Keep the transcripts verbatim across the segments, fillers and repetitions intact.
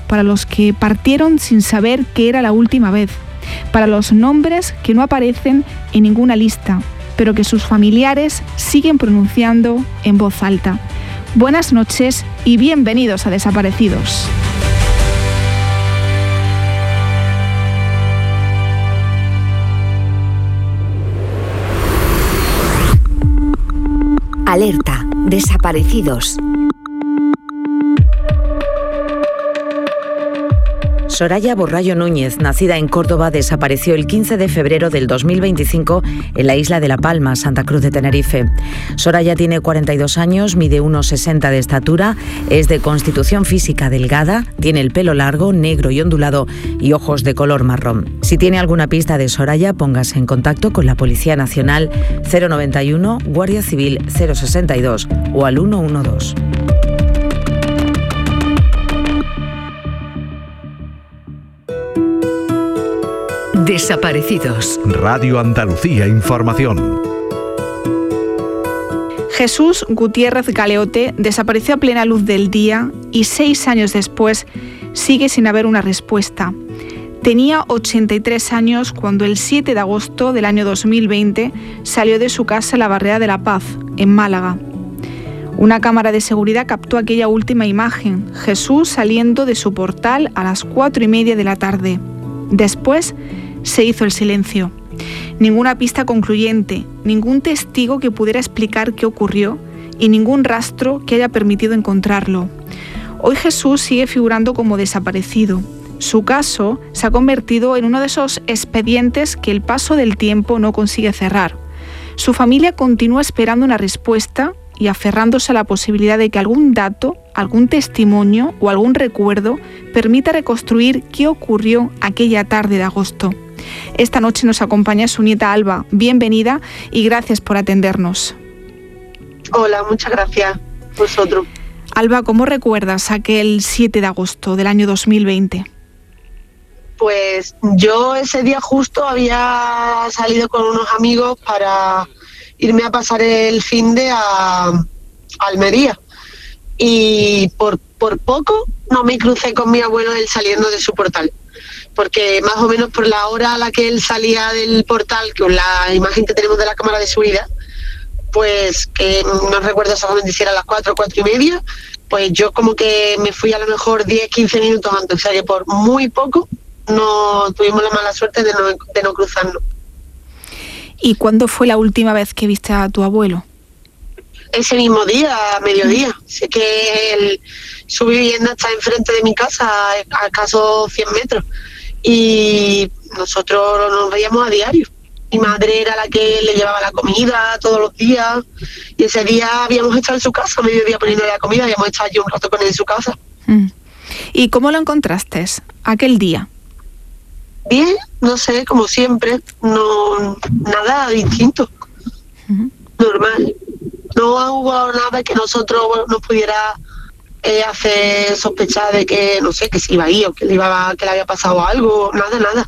para los que partieron sin saber que era la última vez, para los nombres que no aparecen en ninguna lista, pero que sus familiares siguen pronunciando en voz alta. Buenas noches y bienvenidos a Desaparecidos. Alerta, desaparecidos. Soraya Borrallo Núñez, nacida en Córdoba, desapareció el quince de febrero del dos mil veinticinco en la isla de La Palma, Santa Cruz de Tenerife. Soraya tiene cuarenta y dos años, mide uno sesenta de estatura, es de constitución física delgada, tiene el pelo largo, negro y ondulado y ojos de color marrón. Si tiene alguna pista de Soraya, póngase en contacto con la Policía Nacional cero noventa y uno, Guardia Civil cero sesenta y dos o al uno uno dos. Desaparecidos. Radio Andalucía Información. Jesús Gutiérrez Galeote desapareció a plena luz del día y seis años después sigue sin haber una respuesta. Tenía ochenta y tres años cuando el siete de agosto del año dos mil veinte salió de su casa en la Barrera de la Paz, en Málaga. Una cámara de seguridad captó aquella última imagen, Jesús saliendo de su portal a las cuatro y media de la tarde. Después se hizo el silencio. Ninguna pista concluyente, ningún testigo que pudiera explicar qué ocurrió y ningún rastro que haya permitido encontrarlo. Hoy Jesús sigue figurando como desaparecido. Su caso se ha convertido en uno de esos expedientes que el paso del tiempo no consigue cerrar. Su familia continúa esperando una respuesta y aferrándose a la posibilidad de que algún dato, algún testimonio o algún recuerdo permita reconstruir qué ocurrió aquella tarde de agosto. Esta noche nos acompaña su nieta Alba. Bienvenida y gracias por atendernos. Hola, muchas gracias. Vosotros. Alba, ¿cómo recuerdas aquel siete de agosto del año dos mil veinte? Pues yo ese día justo había salido con unos amigos para irme a pasar el finde a Almería. Y por, por poco no me crucé con mi abuelo él saliendo de su portal. Porque más o menos por la hora a la que él salía del portal, con la imagen que tenemos de la cámara de seguridad, pues que no recuerdo exactamente si era a las cuatro o cuatro y media, pues yo como que me fui a lo mejor diez, quince minutos antes, o sea que por muy poco no tuvimos la mala suerte de no, de no cruzarnos. ¿Y cuándo fue la última vez que viste a tu abuelo? Ese mismo día, a mediodía. Sé que él, su vivienda está enfrente de mi casa, a escasos cien metros. Y nosotros nos veíamos a diario. Mi madre era la que le llevaba la comida todos los días. Y ese día habíamos estado en su casa, a mediodía poniendo la comida, habíamos estado allí un rato con él en su casa. ¿Y cómo lo encontraste aquel día? Bien, no sé, como siempre, no nada distinto, uh-huh. Normal. No hubo nada que nosotros nos pudiera eh, hacer sospechar de que, no sé, que se iba a ir o que le, iba, que le había pasado algo, nada, nada.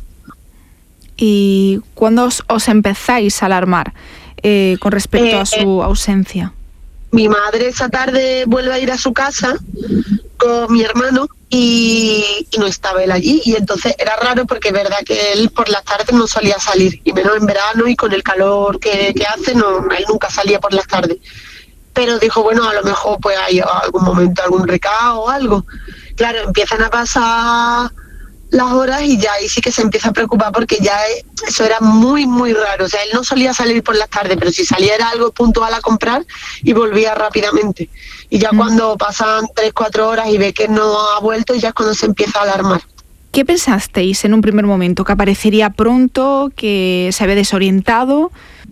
¿Y cuándo os, os empezáis a alarmar eh, con respecto eh, a su eh, ausencia? Mi madre esa tarde vuelve a ir a su casa con mi hermano y, y no estaba él allí, y entonces era raro porque es verdad que él por las tardes no solía salir, y menos en verano y con el calor que, que hace, no, él nunca salía por las tardes. Pero dijo, bueno, a lo mejor pues hay algún momento algún recao o algo. Claro, empiezan a pasar las horas y ya ahí sí que se empieza a preocupar porque ya eso era muy, muy raro. O sea, él no solía salir por las tardes, pero si salía era algo puntual a comprar y volvía rápidamente. Y ya mm. cuando pasan tres, cuatro horas y ve que no ha vuelto, ya es cuando se empieza a alarmar. ¿Qué pensasteis en un primer momento? ¿Que aparecería pronto? ¿Que se había desorientado?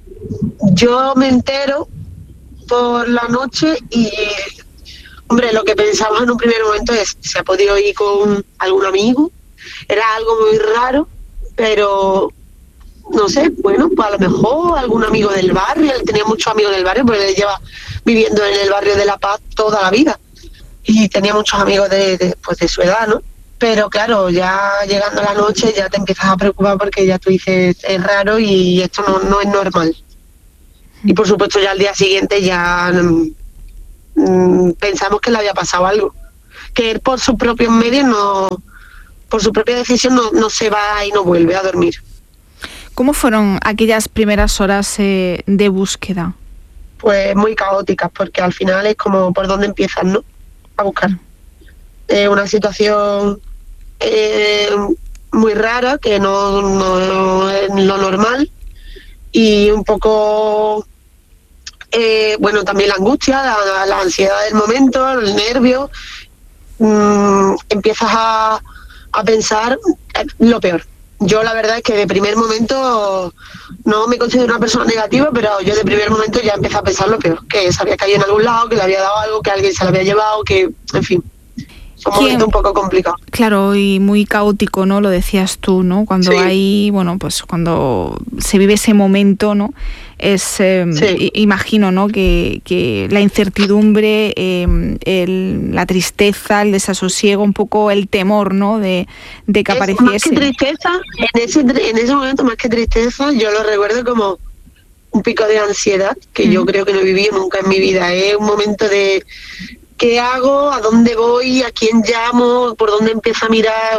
Yo me entero por la noche y, hombre, lo que pensamos en un primer momento es, ¿se ha podido ir con algún amigo? Era algo muy raro, pero no sé, bueno, pues a lo mejor algún amigo del barrio. Él tenía muchos amigos del barrio porque él lleva viviendo en el barrio de La Paz toda la vida y tenía muchos amigos de, de, pues de su edad, ¿no? Pero claro, ya llegando la noche ya te empiezas a preocupar porque ya tú dices, es raro y esto no, no es normal. Y por supuesto ya al día siguiente ya mmm, pensamos que le había pasado algo. que él por sus propios medios, no por su propia decisión, no, no se va y no vuelve a dormir. ¿Cómo fueron aquellas primeras horas eh, de búsqueda? Pues muy caóticas, porque al final es como por dónde empiezas, ¿no? A buscar. Es eh, una situación eh, muy rara, que no, no es lo normal, y un poco, eh, bueno, también la angustia, la, la ansiedad del momento, el nervio. Mmm, empiezas a, a pensar lo peor. Yo la verdad es que de primer momento no me considero una persona negativa, pero yo de primer momento ya empecé a pensar lo peor, que se había caído en algún lado, que le había dado algo, que alguien se lo había llevado, que, en fin, es un momento un poco complicado. Claro, y muy caótico, ¿no? Lo decías tú, ¿no? Cuando sí. hay, bueno, pues cuando se vive ese momento, ¿no? Es, eh, sí. imagino, ¿no? Que, que la incertidumbre, eh, el, la tristeza, el desasosiego, un poco el temor, ¿no? De, de que es apareciese. Más que tristeza, en ese, en ese momento, más que tristeza, yo lo recuerdo como un pico de ansiedad que mm. yo creo que no he vivido nunca en mi vida. Es un momento de ¿qué hago? ¿A dónde voy? ¿A quién llamo? ¿Por dónde empiezo a mirar?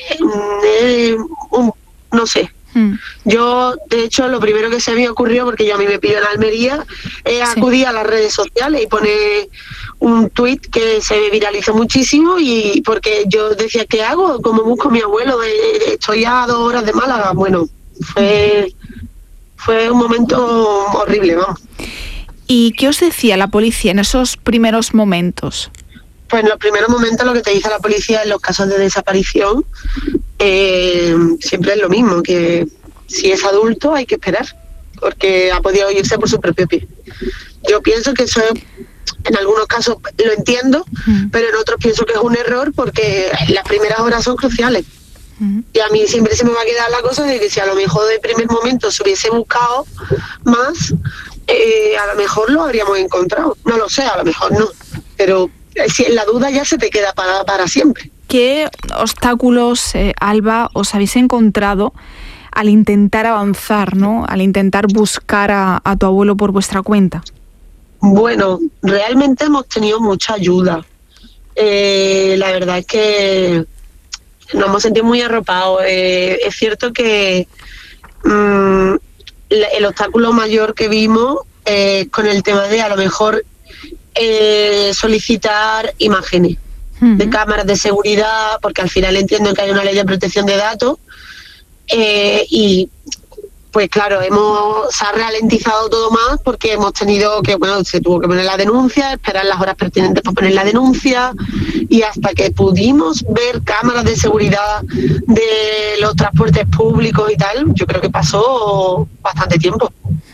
Eh, un, no sé. Hmm. Yo, de hecho, lo primero que se me ocurrió, porque yo a mí me pillo en Almería, es sí. acudir a las redes sociales y poner un tuit que se viralizó muchísimo, y porque yo decía, ¿qué hago? ¿Cómo busco a mi abuelo? Estoy a dos horas de Málaga. Bueno, fue, fue un momento horrible, vamos. ¿Y qué os decía la policía en esos primeros momentos? Pues en los primeros momentos lo que te dice la policía en los casos de desaparición eh, siempre es lo mismo, que si es adulto hay que esperar, porque ha podido irse por su propio pie. Yo pienso que eso en algunos casos lo entiendo, mm. pero en otros pienso que es un error, porque las primeras horas son cruciales. Mm. Y a mí siempre se me va a quedar la cosa de que si a lo mejor de primer momento se hubiese buscado más, eh, a lo mejor lo habríamos encontrado. No lo sé, a lo mejor no, pero si en la duda ya se te queda para, para siempre. ¿Qué obstáculos, eh, Alba, os habéis encontrado al intentar avanzar, ¿no? Al intentar buscar a, a tu abuelo por vuestra cuenta? Bueno, realmente hemos tenido mucha ayuda. Eh, la verdad es que nos hemos sentido muy arropados. Eh, es cierto que mmm, el obstáculo mayor que vimos eh, con el tema de a lo mejor eh, solicitar imágenes uh-huh. de cámaras de seguridad, porque al final entiendo que hay una ley de protección de datos eh, y pues claro, hemos se ha ralentizado todo más, porque hemos tenido que, bueno, se tuvo que poner la denuncia, esperar las horas pertinentes para poner la denuncia, y hasta que pudimos ver cámaras de seguridad de los transportes públicos y tal, yo creo que pasó bastante tiempo.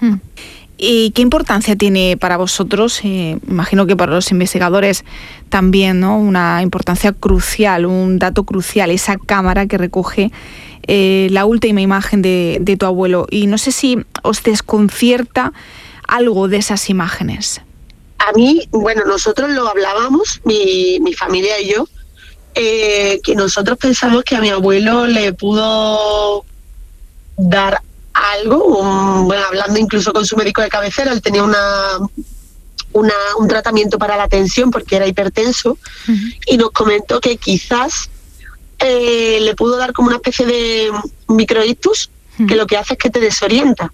¿Y qué importancia tiene para vosotros, eh, imagino que para los investigadores también, ¿no? Una importancia crucial, un dato crucial, esa cámara que recoge eh, la última imagen de, de tu abuelo? Y no sé si os desconcierta algo de esas imágenes. A mí, bueno, nosotros lo hablábamos, mi, mi familia y yo, eh, que nosotros pensamos que a mi abuelo le pudo dar algo, un, bueno, hablando incluso con su médico de cabecera, él tenía una, una un tratamiento para la tensión porque era hipertenso, uh-huh. y nos comentó que quizás eh, le pudo dar como una especie de microictus, uh-huh. que lo que hace es que te desorienta.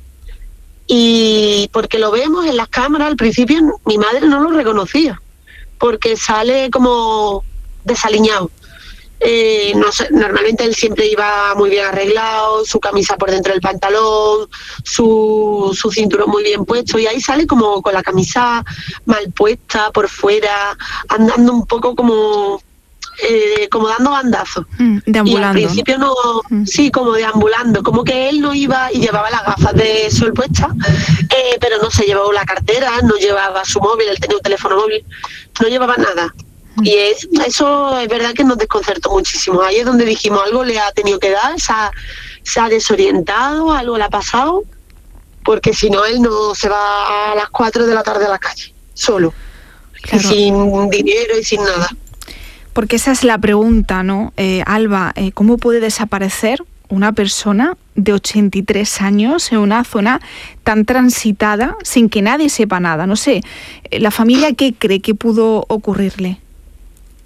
Y porque lo vemos en las cámaras, al principio mi madre no lo reconocía, porque sale como desaliñado. Eh, no sé, normalmente él siempre iba muy bien arreglado, su camisa por dentro del pantalón, su, su cinturón muy bien puesto, y ahí sale como con la camisa mal puesta por fuera, andando un poco como eh, como dando bandazos. Mm, deambulando. Y al principio no, mm. sí, como deambulando, como que él no iba y llevaba las gafas de sol puestas, eh, pero no se llevaba la cartera, no llevaba su móvil, él tenía un teléfono móvil, no llevaba nada. Y es, eso es verdad que nos desconcertó muchísimo. Ahí es donde dijimos, algo le ha tenido que dar, se ha, se ha desorientado, algo le ha pasado, porque si no él no se va a las cuatro de la tarde a la calle, solo, claro. Y sin dinero y sin nada. Porque esa es la pregunta, ¿no? Eh, Alba, eh, ¿cómo puede desaparecer una persona de ochenta y tres años en una zona tan transitada sin que nadie sepa nada? No sé, ¿la familia qué cree que pudo ocurrirle?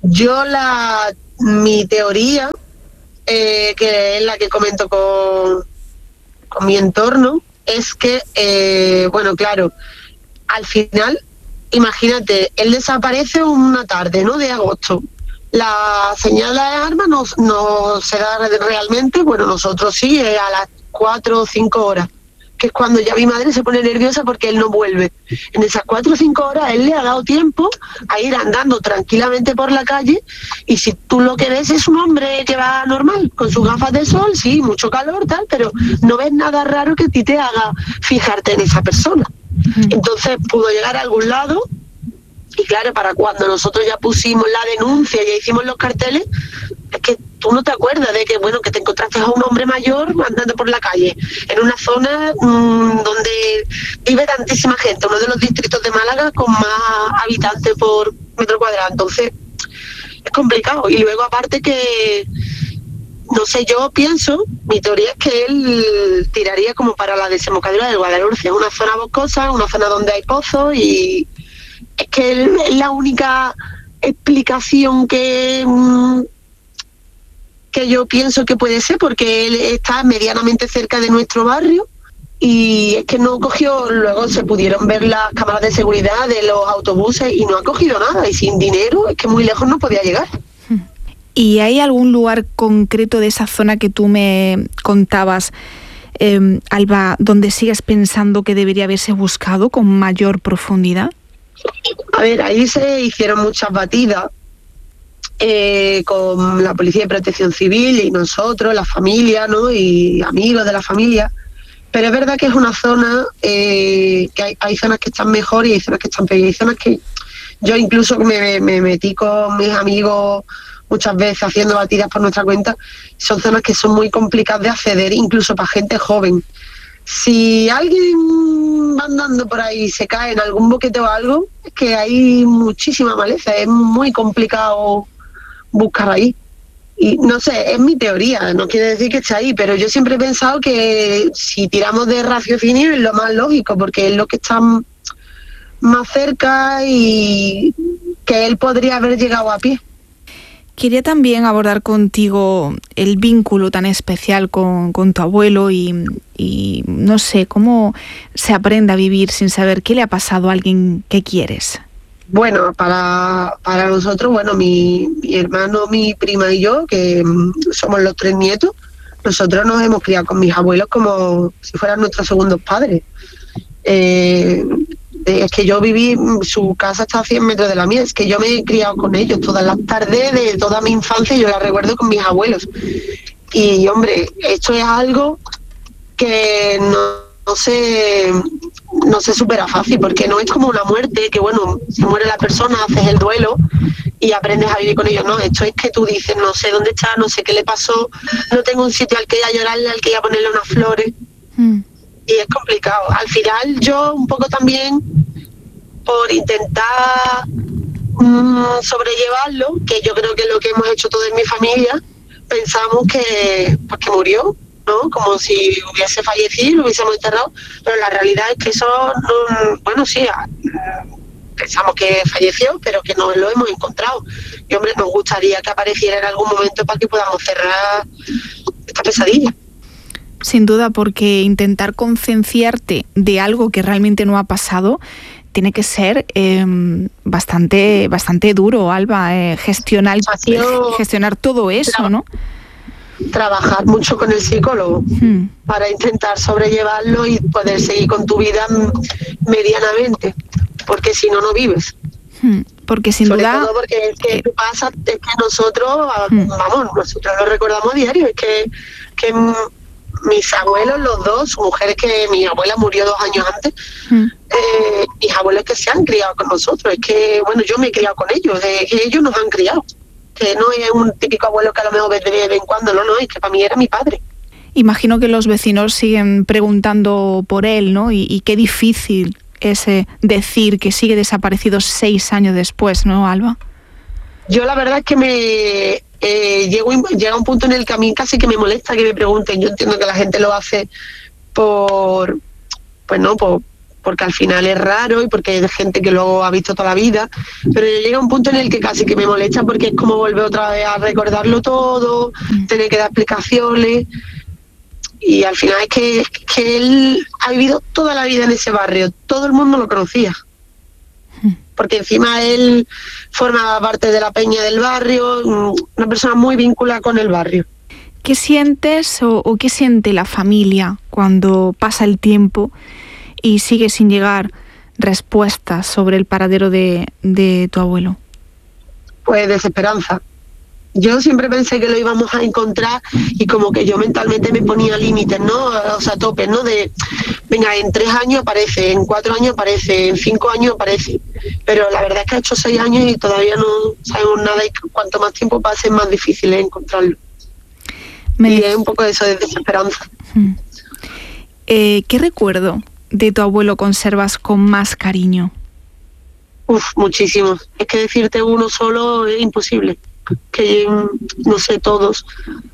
Yo la mi teoría, eh, que es la que comento con, con mi entorno, es que, eh, bueno, claro, al final, imagínate, él desaparece una tarde, ¿no?, de agosto. La señal de alarma no, no se da realmente, bueno, nosotros sí, eh, a las cuatro o cinco horas, que es cuando ya mi madre se pone nerviosa porque él no vuelve. En esas cuatro o cinco horas él le ha dado tiempo a ir andando tranquilamente por la calle, y si tú lo que ves es un hombre que va normal, con sus gafas de sol, sí, mucho calor, tal, pero no ves nada raro que a ti te haga fijarte en esa persona. Entonces pudo llegar a algún lado, y claro, para cuando nosotros ya pusimos la denuncia y ya hicimos los carteles, es que tú no te acuerdas de que, bueno, que te encontraste a un hombre mayor andando por la calle, en una zona mmm, donde vive tantísima gente, uno de los distritos de Málaga con más habitantes por metro cuadrado. Entonces, es complicado. Y luego, aparte que, no sé, yo pienso, mi teoría es que él tiraría como para la desembocadura del Guadalhorce, una zona boscosa, una zona donde hay pozos, y es que él, es la única explicación que... Mmm, que yo pienso que puede ser, porque él está medianamente cerca de nuestro barrio, y es que no cogió, luego se pudieron ver las cámaras de seguridad de los autobuses y no ha cogido nada, y sin dinero es que muy lejos no podía llegar. ¿Y hay algún lugar concreto de esa zona que tú me contabas, eh, Alba, donde sigues pensando que debería haberse buscado con mayor profundidad? A ver, ahí se hicieron muchas batidas, Eh, con la Policía de Protección Civil y nosotros, la familia, ¿no?, y amigos de la familia, pero es verdad que es una zona eh, que hay, hay zonas que están mejor y hay zonas que están peor, y hay zonas que yo incluso me, me metí con mis amigos muchas veces haciendo batidas por nuestra cuenta. Son zonas que son muy complicadas de acceder, incluso para gente joven. Si alguien va andando por ahí y se cae en algún boquete o algo, es que hay muchísima maleza, es muy complicado buscar ahí. Y no sé, es mi teoría, no quiere decir que esté ahí, pero yo siempre he pensado que si tiramos de raciocinio es lo más lógico, porque es lo que está más cerca y que él podría haber llegado a pie. Quería también abordar contigo el vínculo tan especial con, con tu abuelo y, y no sé, cómo se aprende a vivir sin saber qué le ha pasado a alguien que quieres. Bueno, para, para nosotros, bueno, mi, mi hermano, mi prima y yo, que somos los tres nietos, nosotros nos hemos criado con mis abuelos como si fueran nuestros segundos padres. Eh, es que yo viví, su casa está a cien metros de la mía, es que yo me he criado con ellos todas las tardes de toda mi infancia, yo la recuerdo con mis abuelos. Y, hombre, esto es algo que no, no se... no se supera fácil, porque no es como una muerte, que bueno, se muere la persona, haces el duelo y aprendes a vivir con ellos. No, esto es que tú dices, no sé dónde está, no sé qué le pasó, no tengo un sitio al que ir a llorarle, al que ir a ponerle unas flores. Mm. Y es complicado. Al final yo un poco también, por intentar mmm, sobrellevarlo, que yo creo que es lo que hemos hecho toda en mi familia, pensamos que, pues, que murió, ¿no? Como si hubiese fallecido, lo hubiésemos enterrado, pero la realidad es que eso, no, bueno, sí, pensamos que falleció, pero que no lo hemos encontrado. Y, hombre, nos gustaría que apareciera en algún momento para que podamos cerrar esta pesadilla. Sin duda, porque intentar concienciarte de algo que realmente no ha pasado tiene que ser eh, bastante, bastante duro, Alba, eh, gestionar, gestionar todo eso, ¿no? Trabajar mucho con el psicólogo hmm. para intentar sobrellevarlo y poder seguir con tu vida medianamente, porque si no, no vives. Hmm. Porque sin Sobre duda... todo porque es que eh, pasa, es que nosotros, hmm. vamos, nosotros lo recordamos diario, es que, que mis abuelos, los dos, su mujer, es que mi abuela murió dos años antes, hmm. eh, mis abuelos que se han criado con nosotros, es que, bueno, yo me he criado con ellos, es que ellos nos han criado. Que no es un típico abuelo que a lo mejor ve de vez en cuando, no, no, es que para mí era mi padre. Imagino que los vecinos siguen preguntando por él, ¿no? Y, y qué difícil es eh, decir que sigue desaparecido seis años después, ¿no, Alba? Yo la verdad es que me eh, llego, llega un punto en el que a mí casi que me molesta que me pregunten. Yo entiendo que la gente lo hace por, pues no, por, porque al final es raro y porque hay gente que lo ha visto toda la vida, pero llega un punto en el que casi que me molesta porque es como volver otra vez a recordarlo todo, tener que dar explicaciones, y al final es que, que él ha vivido toda la vida en ese barrio, todo el mundo lo conocía, porque encima él formaba parte de la peña del barrio, una persona muy vinculada con el barrio. ¿Qué sientes o, o qué siente la familia cuando pasa el tiempo y sigue sin llegar respuestas sobre el paradero de, de tu abuelo? Pues desesperanza. Yo siempre pensé que lo íbamos a encontrar y como que yo mentalmente me ponía límites, ¿no? O sea, topes, ¿no? De, venga, en tres años aparece, en cuatro años aparece, en cinco años aparece. Pero la verdad es que ha hecho seis años y todavía no sabemos nada, y cuanto más tiempo pase es más difícil encontrarlo. Me... Y es un poco eso de desesperanza. Eh, ¿Qué recuerdo de tu abuelo conservas con más cariño? Uf, muchísimos. Es que decirte uno solo es imposible. Que, no sé, todos.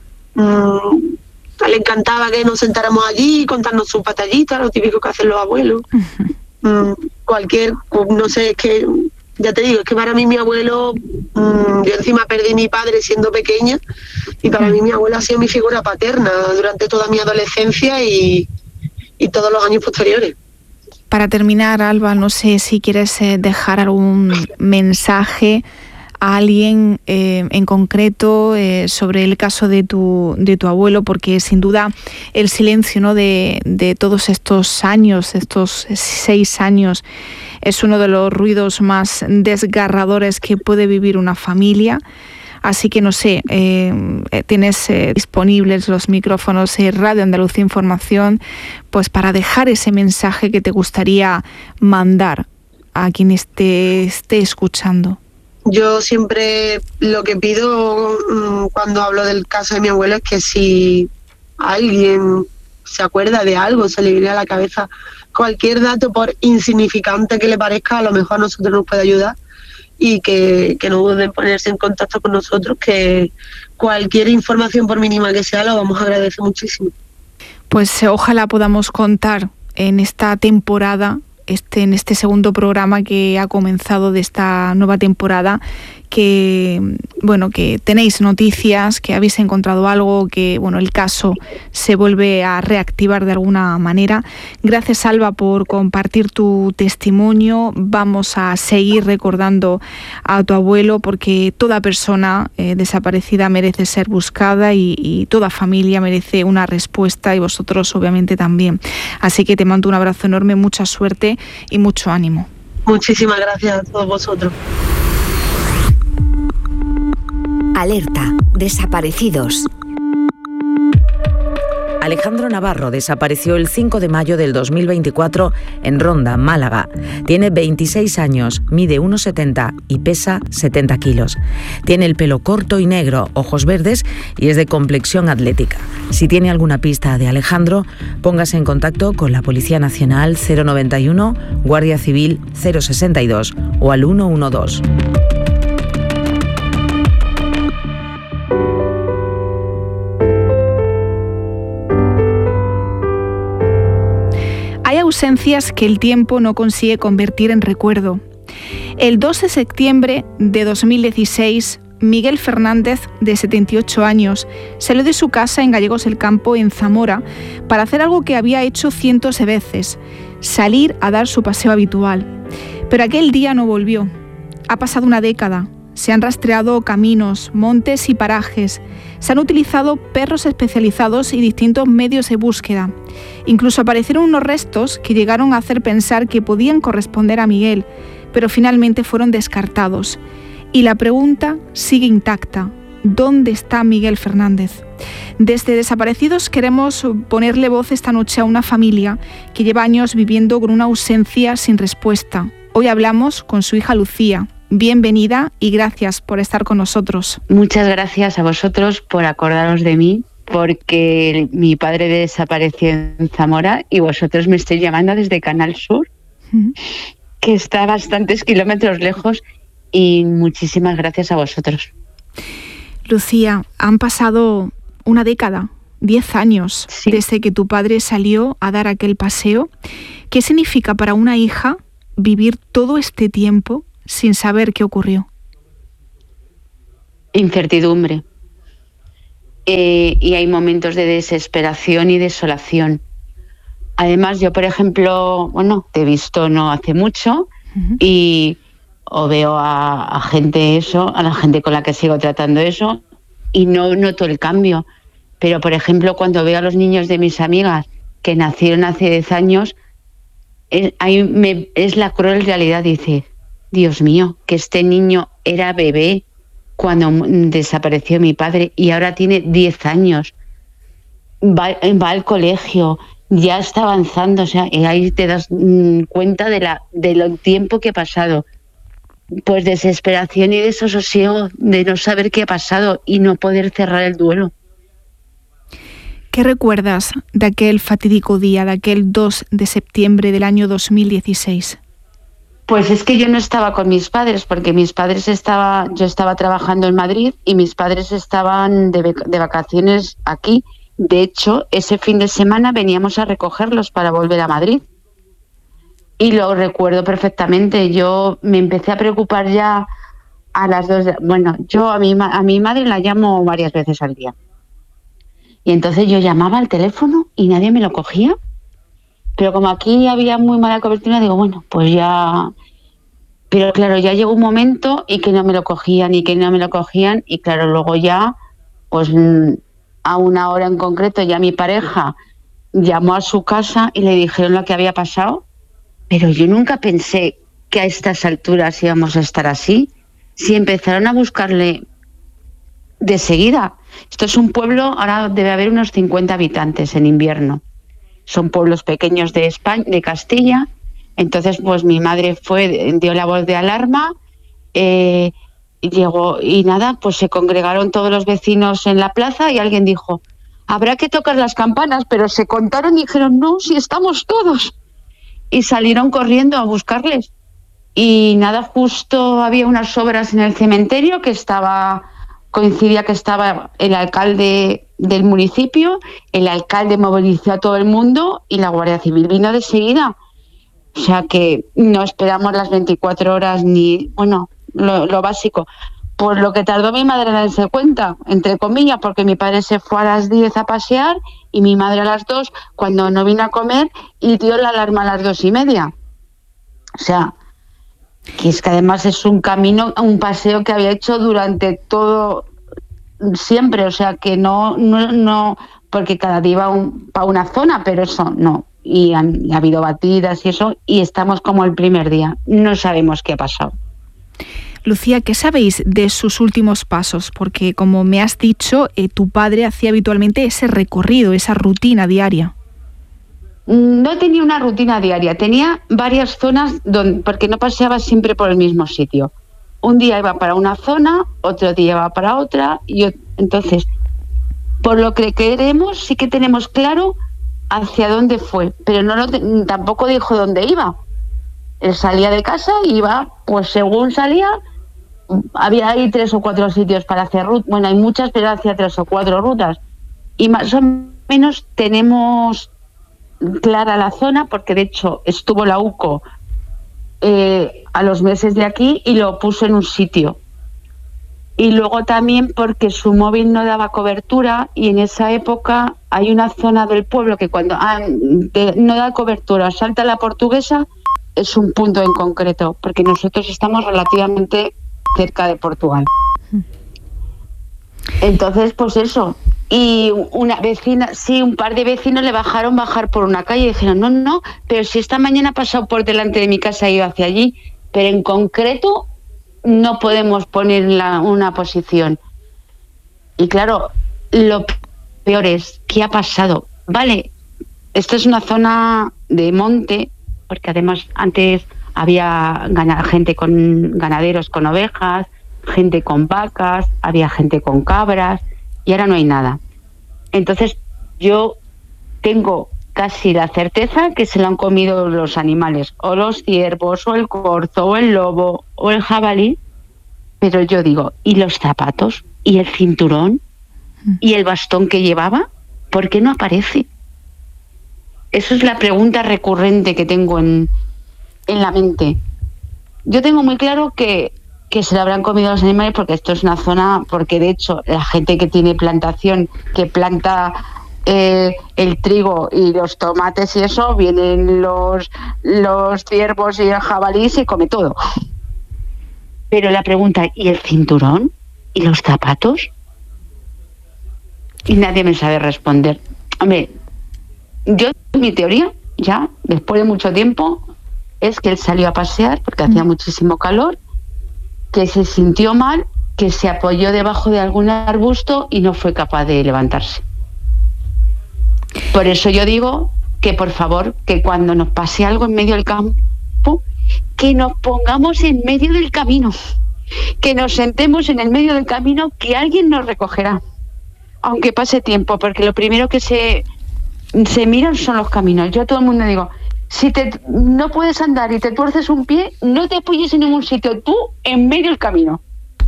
Mm, le encantaba que nos sentáramos allí y contarnos sus batallitas, lo típico que hacen los abuelos. Uh-huh. Mm, cualquier, no sé, es que... Ya te digo, es que para mí mi abuelo, mmm, yo encima perdí a mi padre siendo pequeña, y para mí mi abuelo ha sido mi figura paterna durante toda mi adolescencia y, y todos los años posteriores. Para terminar, Alba, no sé si quieres eh, dejar algún mensaje a alguien eh, en concreto eh, sobre el caso de tu, de tu abuelo, porque sin duda el silencio, ¿no?, de, de todos estos años, estos seis años, es uno de los ruidos más desgarradores que puede vivir una familia. Así que no sé, eh, tienes eh, disponibles los micrófonos de Radio Andalucía Información, pues para dejar ese mensaje que te gustaría mandar a quien esté, esté escuchando. Yo siempre lo que pido mmm, cuando hablo del caso de mi abuelo es que si alguien se acuerda de algo, se le viene a la cabeza cualquier dato, por insignificante que le parezca, a lo mejor a nosotros nos puede ayudar, y que, que no duden en ponerse en contacto con nosotros, que cualquier información, por mínima que sea, lo vamos a agradecer muchísimo. Pues ojalá podamos contar en esta temporada, este, en este segundo programa que ha comenzado de esta nueva temporada, que bueno, que tenéis noticias, que habéis encontrado algo, que bueno, el caso se vuelve a reactivar de alguna manera. Gracias, Alba, por compartir tu testimonio. Vamos a seguir recordando a tu abuelo, porque toda persona eh, desaparecida merece ser buscada, y, y toda familia merece una respuesta, y vosotros obviamente también. Así que te mando un abrazo enorme, mucha suerte y mucho ánimo. Muchísimas gracias a todos vosotros. Alerta, desaparecidos. Alejandro Navarro desapareció el cinco de mayo del dos mil veinticuatro en Ronda, Málaga. Tiene veintiséis años, mide uno setenta y pesa setenta kilos. Tiene el pelo corto y negro, ojos verdes y es de complexión atlética. Si tiene alguna pista de Alejandro, póngase en contacto con la Policía Nacional cero noventa y uno, Guardia Civil cero sesenta y dos o al ciento doce. Hay ausencias que el tiempo no consigue convertir en recuerdo. El dos de septiembre de dos mil dieciséis, Miguel Fernández, de setenta y ocho años, salió de su casa en Gallegos del Campo, en Zamora, para hacer algo que había hecho cientos de veces: salir a dar su paseo habitual. Pero aquel día no volvió. Ha pasado una década. Se han rastreado caminos, montes y parajes. Se han utilizado perros especializados y distintos medios de búsqueda. Incluso aparecieron unos restos que llegaron a hacer pensar que podían corresponder a Miguel, pero finalmente fueron descartados. Y la pregunta sigue intacta: ¿dónde está Miguel Fernández? Desde Desaparecidos queremos ponerle voz esta noche a una familia que lleva años viviendo con una ausencia sin respuesta. Hoy hablamos con su hija Lucía. Bienvenida y gracias por estar con nosotros. Muchas gracias a vosotros por acordaros de mí, porque mi padre desapareció en Zamora y vosotros me estáis llamando desde Canal Sur, uh-huh. que está a bastantes kilómetros lejos, y muchísimas gracias a vosotros. Lucía, han pasado una década Diez años Sí. desde que tu padre salió a dar aquel paseo. ¿Qué significa para una hija vivir todo este tiempo sin saber qué ocurrió? Incertidumbre. Eh, y hay momentos de desesperación y desolación. Además, yo, por ejemplo, bueno, te he visto no hace mucho Uh-huh. y o veo a, a gente eso, a la gente con la que sigo tratando eso, y no noto el cambio. Pero, por ejemplo, cuando veo a los niños de mis amigas que nacieron hace diez años, es, ahí me, es la cruel realidad. Dice, Dios mío, que este niño era bebé cuando desapareció mi padre y ahora tiene diez años. Va, va al colegio, ya está avanzando, o sea, y ahí te das mmm, cuenta de la de lo tiempo que ha pasado. Pues desesperación y desasosiego de no saber qué ha pasado y no poder cerrar el duelo. ¿Qué recuerdas de aquel fatídico día, de aquel dos de septiembre del año dos mil dieciséis? Pues es que yo no estaba con mis padres, porque mis padres estaba, yo estaba trabajando en Madrid y mis padres estaban de, de vacaciones aquí. De hecho, ese fin de semana veníamos a recogerlos para volver a Madrid. Y lo recuerdo perfectamente. Yo me empecé a preocupar ya a las dos. De, bueno, yo a mi, a mi madre la llamo varias veces al día. Y entonces yo llamaba al teléfono y nadie me lo cogía. Pero como aquí había muy mala cobertura, digo, bueno, pues ya... Pero claro, ya llegó un momento y que no me lo cogían y que no me lo cogían. Y claro, luego ya, pues a una hora en concreto, ya mi pareja llamó a su casa y le dijeron lo que había pasado. Pero yo nunca pensé que a estas alturas íbamos a estar así. Si empezaron a buscarle de seguida. Esto es un pueblo, ahora debe haber unos cincuenta habitantes en invierno. Son pueblos pequeños de España, de Castilla. Entonces, pues mi madre fue, dio la voz de alarma, eh, y llegó y nada, pues se congregaron todos los vecinos en la plaza y alguien dijo, habrá que tocar las campanas, pero se contaron y dijeron, no, si estamos todos. Y salieron corriendo a buscarles. Y nada, justo había unas obras en el cementerio que estaba, coincidía que estaba el alcalde del municipio, el alcalde movilizó a todo el mundo y la Guardia Civil vino de seguida. O sea que no esperamos las veinticuatro horas ni, bueno, lo, lo básico. Por lo que tardó mi madre en darse cuenta, entre comillas, porque mi padre se fue a las diez a pasear y mi madre a las dos, cuando no vino a comer, y dio la alarma a las dos y media. O sea, que es que además es un camino, un paseo que había hecho durante todo, siempre, o sea que no, no, no porque cada día iba un, para una zona, pero eso no. Y han, y ha habido batidas y eso, y estamos como el primer día. No sabemos qué ha pasado. Lucía, ¿qué sabéis de sus últimos pasos? Porque, como me has dicho, eh, tu padre hacía habitualmente ese recorrido, esa rutina diaria. No tenía una rutina diaria, tenía varias zonas, donde, porque no paseaba siempre por el mismo sitio. Un día iba para una zona, otro día iba para otra, y yo, entonces, por lo que queremos, sí que tenemos claro hacia dónde fue, pero no lo, tampoco dijo dónde iba. Él salía de casa y iba, pues según salía, había ahí tres o cuatro sitios para hacer rutas. Bueno, hay muchas, pero hacía tres o cuatro rutas. Y más o menos tenemos clara la zona, porque de hecho estuvo la U C O eh, a los meses de aquí y lo puso en un sitio. Y luego también porque su móvil no daba cobertura y en esa época hay una zona del pueblo que cuando ah, de, no da cobertura, salta la Portuguesa, es un punto en concreto, porque nosotros estamos relativamente cerca de Portugal. Entonces, pues eso. Y una vecina, sí, un par de vecinos le bajaron bajar por una calle y dijeron, no, no, pero si esta mañana ha pasado por delante de mi casa y ido hacia allí, pero en concreto no podemos poner la, una posición. Y claro, lo peor es, ¿qué ha pasado? Vale, esto es una zona de monte, porque además antes había gente con ganaderos con ovejas, gente con vacas, había gente con cabras, y ahora no hay nada. Entonces yo tengo casi la certeza que se lo han comido los animales, o los ciervos, o el corzo, o el lobo, o el jabalí, pero yo digo, ¿y los zapatos? ¿Y el cinturón? ¿Y el bastón que llevaba? ¿por qué no aparece? Esa es la pregunta recurrente que tengo en, en la mente. Yo tengo muy claro que, que se lo habrán comido los animales, porque esto es una zona, porque de hecho la gente que tiene plantación, que planta eh, el trigo y los tomates y eso, vienen los, los ciervos y el jabalí y se come todo. Pero la pregunta, ¿y el cinturón? ¿Y los zapatos? Y nadie me sabe responder. Hombre, yo, mi teoría, ya después de mucho tiempo, es que él salió a pasear porque hacía muchísimo calor, que se sintió mal, que se apoyó debajo de algún arbusto y no fue capaz de levantarse. Por eso yo digo que, por favor, que cuando nos pase algo en medio del campo, que nos pongamos en medio del camino, que nos sentemos en el medio del camino, que alguien nos recogerá, aunque pase tiempo, porque lo primero que se, se miran son los caminos. Yo a todo el mundo digo, si te, no puedes andar y te tuerces un pie, no te apoyes en ningún sitio, tú en medio del camino.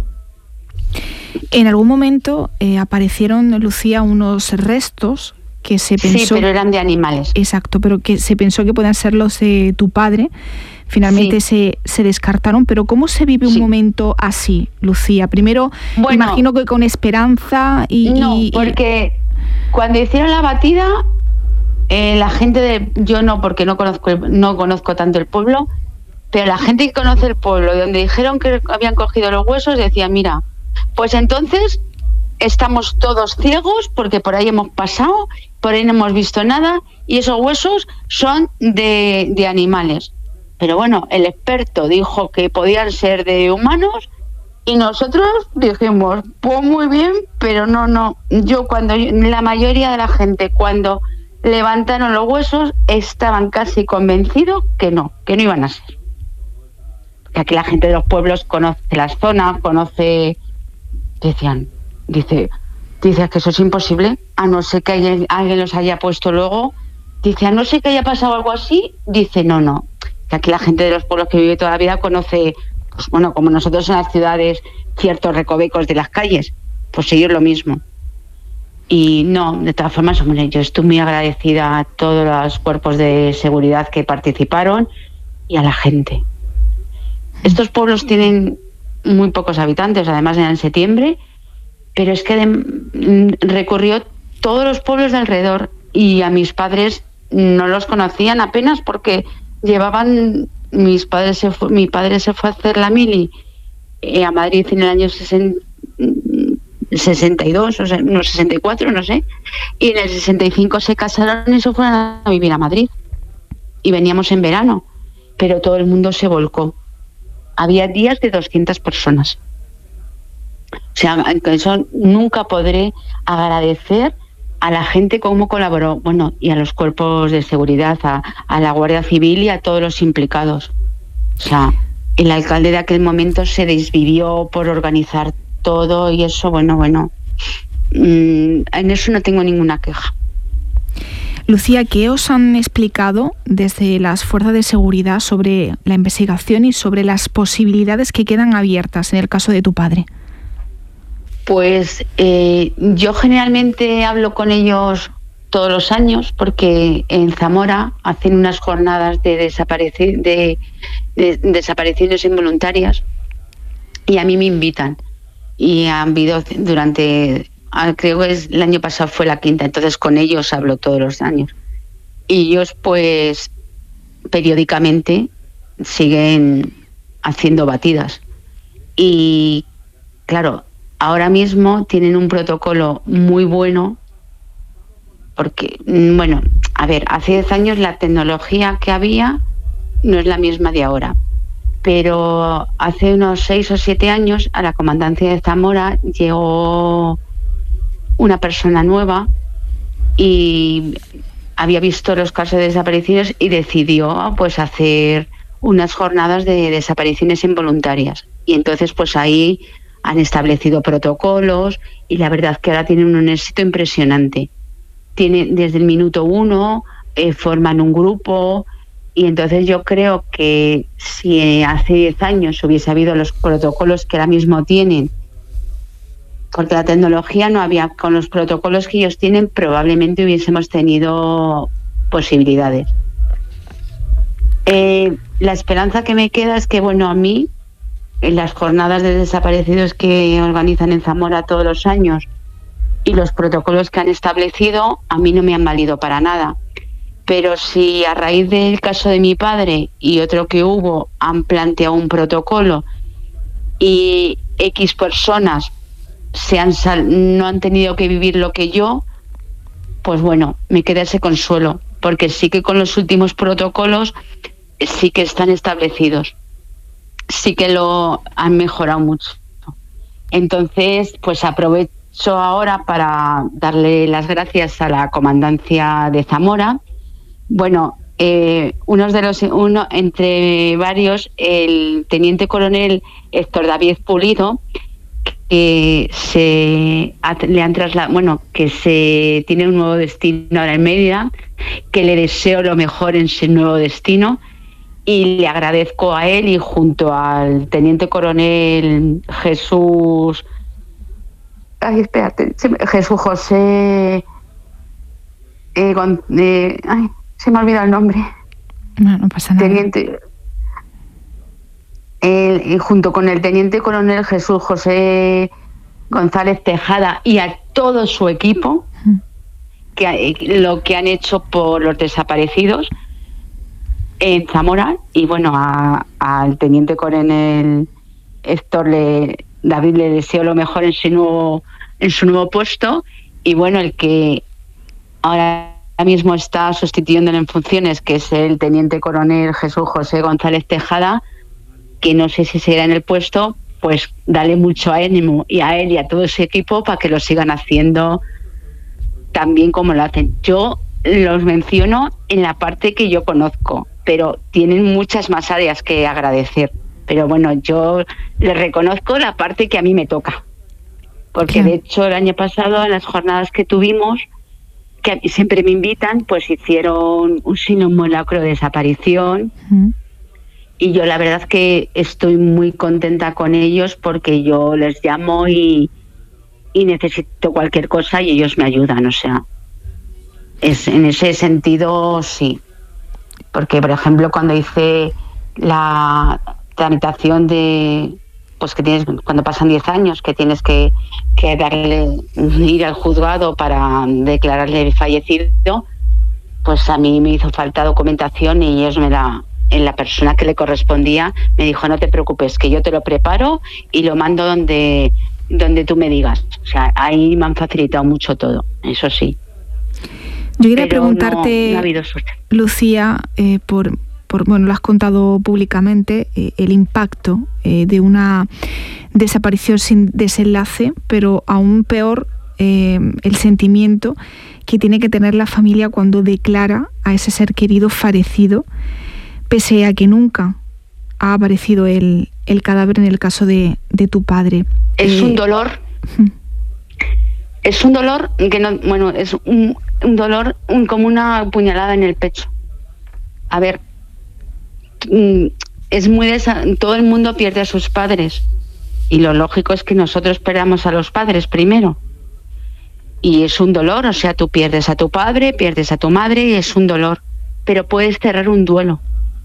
En algún momento eh, aparecieron, Lucía, unos restos que se pensó... Sí, pero eran de animales. Exacto, pero que se pensó que podían ser los de tu padre. Finalmente sí. se, se descartaron. Pero ¿cómo se vive un sí. momento así, Lucía? Primero, bueno, imagino que con esperanza y... No, y, porque y... cuando hicieron la batida... Eh, la gente de, yo no, porque no conozco no conozco tanto el pueblo, pero la gente que conoce el pueblo, donde dijeron que habían cogido los huesos, decía, mira, pues entonces estamos todos ciegos porque por ahí hemos pasado, por ahí no hemos visto nada y esos huesos son de, de animales. Pero bueno, el experto dijo que podían ser de humanos y nosotros dijimos, pues muy bien, pero no, no. Yo cuando, la mayoría de la gente cuando levantaron los huesos estaban casi convencidos que no, que no iban a ser. Porque aquí la gente de los pueblos conoce las zonas, conoce, decían, dice, dice que eso es imposible, a no ser que alguien, alguien los haya puesto luego, dice, a no ser que haya pasado algo así, dice, no, no, que aquí la gente de los pueblos que vive toda la vida conoce, pues bueno, como nosotros en las ciudades, ciertos recovecos de las calles, pues ellos lo mismo. Y no, de todas formas, hombre, yo estoy muy agradecida a todos los cuerpos de seguridad que participaron y a la gente. Estos pueblos tienen muy pocos habitantes, además era en septiembre, pero es que de, recorrió todos los pueblos de alrededor y a mis padres no los conocían apenas porque llevaban, mis padres se fue, mi padre se fue a hacer la mili eh, a Madrid en el año sesenta, sesenta y dos, o sea, no, sesenta y cuatro, no sé, y en el sesenta y cinco se casaron y se fueron a vivir a Madrid y veníamos en verano, pero todo el mundo se volcó. Había días de doscientas personas. O sea, eso nunca podré agradecer a la gente cómo colaboró, bueno, y a los cuerpos de seguridad, a, a la Guardia Civil y a todos los implicados. O sea, el alcalde de aquel momento se desvivió por organizar todo y eso, bueno, bueno, mmm, en eso no tengo ninguna queja. Lucía, ¿qué os han explicado desde las fuerzas de seguridad sobre la investigación y sobre las posibilidades que quedan abiertas en el caso de tu padre? Pues eh, yo generalmente hablo con ellos todos los años porque en Zamora hacen unas jornadas de, desapareci- de, de desapariciones involuntarias y a mí me invitan. Y han habido durante, creo que es, el año pasado fue la quinta, entonces con ellos hablo todos los años. Y ellos pues periódicamente siguen haciendo batidas. Y claro, ahora mismo tienen un protocolo muy bueno porque, bueno, a ver, hace diez años la tecnología que había no es la misma de ahora. Pero hace unos seis o siete años a la comandancia de Zamora llegó una persona nueva y había visto los casos de desapariciones y decidió pues hacer unas jornadas de desapariciones involuntarias. Y entonces pues ahí han establecido protocolos y la verdad que ahora tienen un éxito impresionante. Tienen desde el minuto uno, eh, forman un grupo. Y entonces yo creo que si hace diez años hubiese habido los protocolos que ahora mismo tienen porque la tecnología no había, con los protocolos que ellos tienen probablemente hubiésemos tenido posibilidades. Eh, la esperanza que me queda es que, bueno, a mí, en las jornadas de desaparecidos que organizan en Zamora todos los años y los protocolos que han establecido, a mí no me han valido para nada. Pero si a raíz del caso de mi padre y otro que hubo han planteado un protocolo y X personas se han sal- no han tenido que vivir lo que yo, pues bueno, me queda ese consuelo, porque sí que con los últimos protocolos sí que están establecidos, sí que lo han mejorado mucho. Entonces, pues aprovecho ahora para darle las gracias a la Comandancia de Zamora. Bueno, eh, unos de los, uno entre varios, el teniente coronel Héctor David Pulido, que se le han trasladado, bueno, que se tiene un nuevo destino ahora en Mérida, que le deseo lo mejor en su nuevo destino y le agradezco a él y junto al teniente coronel Jesús, ay, espérate, Jesús José, eh, eh, ay, se me ha olvidado el nombre. No, no pasa nada. Teniente, el, y junto con el teniente coronel Jesús José González Tejada y a todo su equipo, mm. que lo que han hecho por los desaparecidos en Zamora, y bueno, a, al teniente coronel Héctor le, David le deseo lo mejor en su nuevo en su nuevo puesto, y bueno, el que ahora mismo está sustituyéndolo en funciones, que es el teniente coronel Jesús José González Tejada, que no sé si seguirá en el puesto, pues dale mucho ánimo y a él y a todo ese equipo para que lo sigan haciendo tan bien como lo hacen. Yo los menciono en la parte que yo conozco, pero tienen muchas más áreas que agradecer. Pero bueno, yo les reconozco la parte que a mí me toca. Porque sí. De hecho el año pasado en las jornadas que tuvimos, que a mí siempre me invitan, pues hicieron un simulacro de desaparición. Uh-huh. Y yo la verdad que estoy muy contenta con ellos porque yo les llamo y, y necesito cualquier cosa y ellos me ayudan, o sea, es en ese sentido sí. Porque, por ejemplo, cuando hice la tramitación de, pues que tienes, cuando pasan diez años, que tienes que, que darle, ir al juzgado para declararle fallecido, pues a mí me hizo falta documentación y ellos me la, en la persona que le correspondía, me dijo, no te preocupes, que yo te lo preparo y lo mando donde, donde tú me digas. O sea, ahí me han facilitado mucho todo, eso sí. Yo quería Pero preguntarte, no, no ha habido suerte. Lucía, eh, por, por, bueno, lo has contado públicamente, eh, el impacto eh, de una desaparición sin desenlace, pero aún peor eh, el sentimiento que tiene que tener la familia cuando declara a ese ser querido fallecido, pese a que nunca ha aparecido el, el cadáver en el caso de, de tu padre. Es eh, un dolor... Es un dolor que no, bueno, es un, un dolor un, como una puñalada en el pecho. A ver, es muy desa- todo el mundo pierde a sus padres y lo lógico es que nosotros perdamos a los padres primero. Y es un dolor, o sea, tú pierdes a tu padre, pierdes a tu madre y es un dolor, pero puedes cerrar un duelo.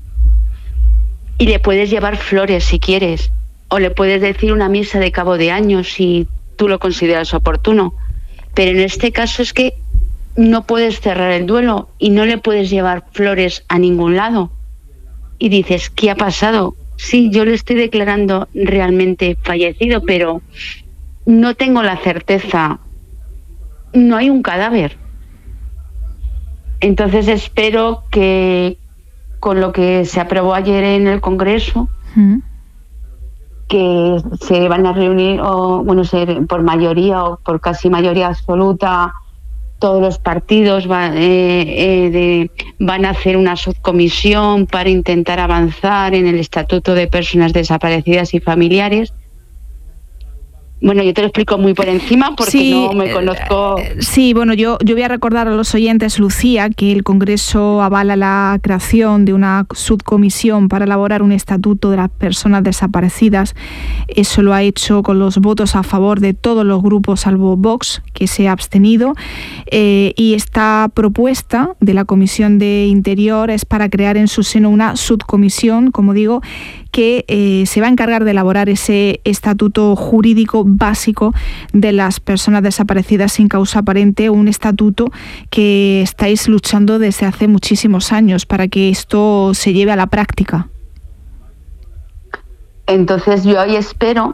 Y le puedes llevar flores si quieres, o le puedes decir una misa de cabo de año si tú lo consideras oportuno. Pero en este caso es que no puedes cerrar el duelo y no le puedes llevar flores a ningún lado. Y dices, ¿qué ha pasado? Sí, yo le estoy declarando realmente fallecido, pero no tengo la certeza. No hay un cadáver. Entonces espero que con lo que se aprobó ayer en el Congreso, ¿Mm? que se van a reunir, o bueno, ser por mayoría o por casi mayoría absoluta, todos los partidos va, eh, eh, de, van a hacer una subcomisión para intentar avanzar en el Estatuto de Personas Desaparecidas y Familiares, Bueno, yo te lo explico muy por encima porque sí, no me conozco. Eh, sí, bueno, yo, yo voy a recordar a los oyentes, Lucía, que el Congreso avala la creación de una subcomisión para elaborar un estatuto de las personas desaparecidas. Eso lo ha hecho con los votos a favor de todos los grupos, salvo Vox, que se ha abstenido. Eh, y esta propuesta de la Comisión de Interior es para crear en su seno una subcomisión, como digo, que eh, se va a encargar de elaborar ese estatuto jurídico básico de las personas desaparecidas sin causa aparente, un estatuto que estáis luchando desde hace muchísimos años para que esto se lleve a la práctica. Entonces yo hoy espero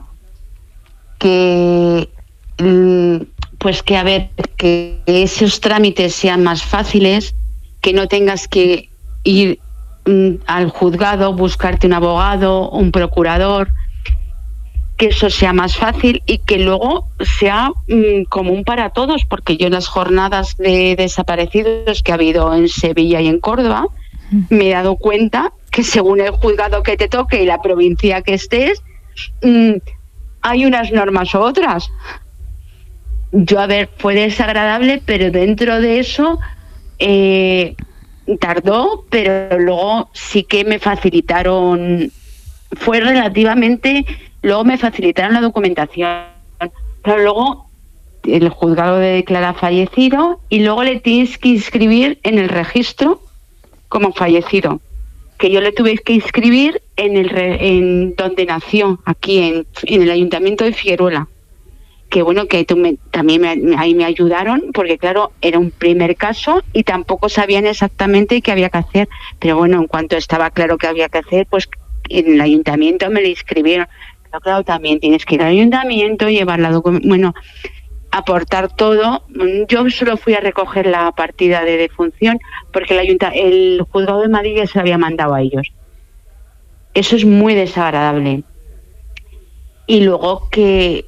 que, pues que a ver, que esos trámites sean más fáciles, que no tengas que ir al juzgado, buscarte un abogado, un procurador, que eso sea más fácil y que luego sea mmm, común para todos, porque yo en las jornadas de desaparecidos que ha habido en Sevilla y en Córdoba me he dado cuenta que según el juzgado que te toque y la provincia que estés, mmm, hay unas normas u otras. Yo, a ver, fue desagradable, pero dentro de eso eh, tardó, pero luego sí que me facilitaron, fue relativamente, luego me facilitaron la documentación, pero luego el juzgado declara fallecido y luego le tienes que inscribir en el registro como fallecido, que yo le tuve que inscribir en el en donde nació, aquí en, en el Ayuntamiento de Figueruela. Que bueno, que tú me, también me, ahí me ayudaron, porque claro, era un primer caso y tampoco sabían exactamente qué había que hacer, pero bueno, en cuanto estaba claro qué había que hacer, pues en el ayuntamiento me lo inscribieron. Pero claro, también tienes que ir al ayuntamiento, llevar la documentación, bueno, aportar todo. Yo solo fui a recoger la partida de defunción porque el, ayunta, el juzgado de Madrid ya se había mandado a ellos. Eso es muy desagradable. Y luego que